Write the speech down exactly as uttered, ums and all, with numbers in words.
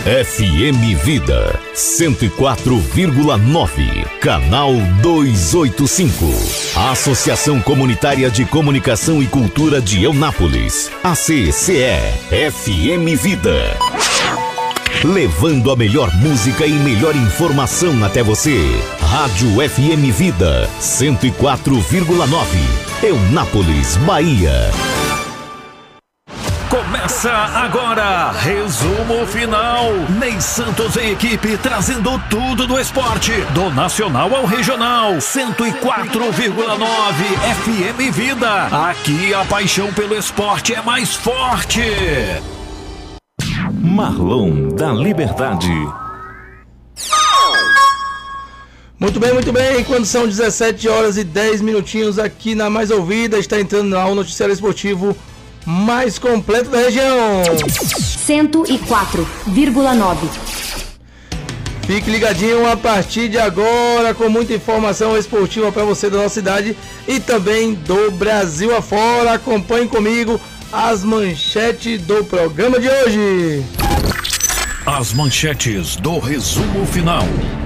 F M Vida cento e quatro vírgula nove, canal duzentos e oitenta e cinco. Associação Comunitária de Comunicação e Cultura de Eunápolis, A C C E, F M Vida. Levando a melhor música e melhor informação até você. Rádio F M Vida cento e quatro vírgula nove, Eunápolis, Bahia. Começa agora, resumo final. Ney Santos e equipe trazendo tudo do esporte, do nacional ao regional. cento e quatro vírgula nove F M Vida. Aqui a paixão pelo esporte é mais forte. Marlon da Liberdade. Muito bem, muito bem. Quando são dezessete horas e dez minutinhos aqui na Mais Ouvida, está entrando ao noticiário esportivo mais completo da região. cento e quatro vírgula nove. Fique ligadinho a partir de agora com muita informação esportiva para você da nossa cidade e também do Brasil afora. Acompanhe comigo as manchetes do programa de hoje. As manchetes do resumo final.